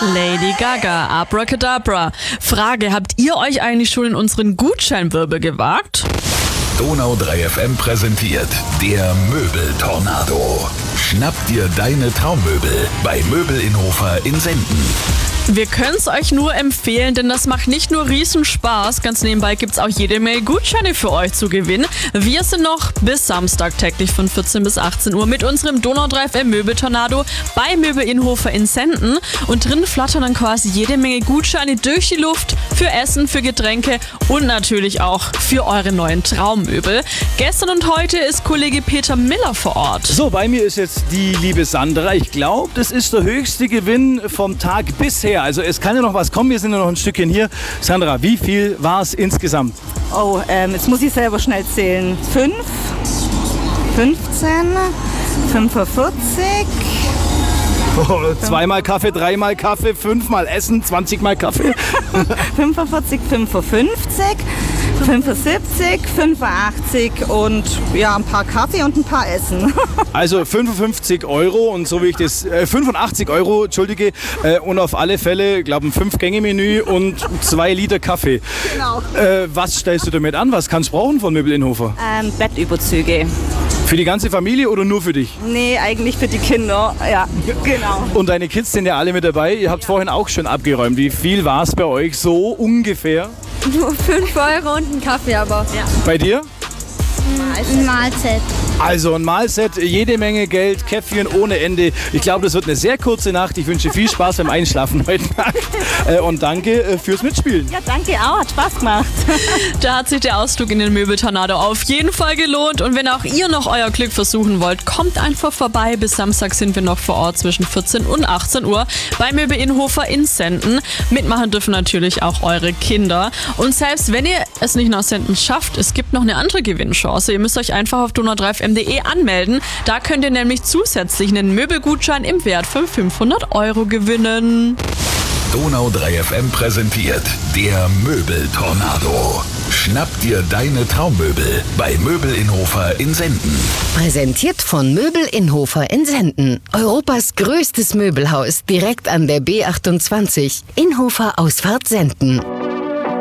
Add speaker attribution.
Speaker 1: Lady Gaga, Abracadabra. Frage, habt ihr euch eigentlich schon in unseren Gutscheinwirbel gewagt?
Speaker 2: Donau 3 FM präsentiert der Möbeltornado. Schnapp dir deine Traummöbel bei Möbel-Innhofer in Senden.
Speaker 1: Wir können es euch nur empfehlen, denn das macht nicht nur Riesenspaß. Ganz nebenbei gibt es auch jede Menge Gutscheine für euch zu gewinnen. Wir sind noch bis Samstag täglich von 14 bis 18 Uhr mit unserem Donau 3 FM Möbeltornado bei Möbel-Innhofer in Senden. Und drin flattern dann quasi jede Menge Gutscheine durch die Luft für Essen, für Getränke und natürlich auch für eure neuen Traummöbel. Gestern und heute ist Kollege Peter Miller vor Ort.
Speaker 3: So, bei mir ist jetzt die liebe Sandra. Ich glaube, das ist der höchste Gewinn vom Tag bisher. Also es kann ja noch was kommen, wir sind ja noch ein Stückchen hier. Sandra, wie viel war es insgesamt?
Speaker 4: Oh, jetzt muss ich selber schnell zählen. 5, 15, 45.
Speaker 3: Oh, 2-mal Kaffee, 3-mal Kaffee, 5-mal Essen, 20-mal Kaffee.
Speaker 4: 45, 55, 75, 85 und ja, ein paar Kaffee und ein paar Essen.
Speaker 3: Also 55 Euro und so wie ich das, 85 Euro, entschuldige, und auf alle Fälle, glaube ich, ein 5-Gänge-Menü und 2 Liter Kaffee.
Speaker 4: Genau.
Speaker 3: Was stellst du damit an? Was kannst du brauchen von Möbel-Innhofer?
Speaker 4: Bettüberzüge.
Speaker 3: Für die ganze Familie oder nur für dich?
Speaker 4: Nee, eigentlich für die Kinder, ja, genau.
Speaker 3: Und deine Kids sind ja alle mit dabei. Ihr habt vorhin auch schon abgeräumt. Wie viel war es bei euch so ungefähr?
Speaker 5: Nur 5 Euro und ein Kaffee, aber. Ja.
Speaker 3: Bei dir?
Speaker 5: Ein Mahlzeit.
Speaker 3: Also ein Mahlset, jede Menge Geld, Käffchen ohne Ende. Ich glaube, das wird eine sehr kurze Nacht. Ich wünsche viel Spaß beim Einschlafen heute Nacht. Und danke fürs Mitspielen.
Speaker 4: Ja, danke auch, hat Spaß gemacht.
Speaker 1: Da hat sich der Ausflug in den Möbeltornado auf jeden Fall gelohnt. Und wenn auch ihr noch euer Glück versuchen wollt, kommt einfach vorbei. Bis Samstag sind wir noch vor Ort zwischen 14 und 18 Uhr bei Möbel-Innhofer in Senden. Mitmachen dürfen natürlich auch eure Kinder. Und selbst wenn ihr es nicht nach Senden schafft, es gibt noch eine andere Gewinnchance. Ihr müsst euch einfach auf donau3fm.de anmelden. Da könnt ihr nämlich zusätzlich einen Möbelgutschein im Wert von 500 Euro gewinnen.
Speaker 2: Donau 3 FM präsentiert der Möbeltornado. Schnapp dir deine Traummöbel bei Möbel-Innhofer in Senden.
Speaker 6: Präsentiert von Möbel-Innhofer in Senden. Europas größtes Möbelhaus direkt an der B28. Innhofer Ausfahrt Senden.